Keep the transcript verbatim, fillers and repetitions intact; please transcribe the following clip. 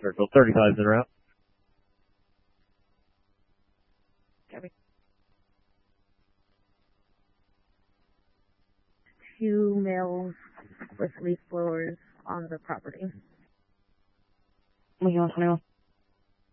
circle. thirty-five's en route. Copy. Two males with leaf blowers on the property. We on twenty-one.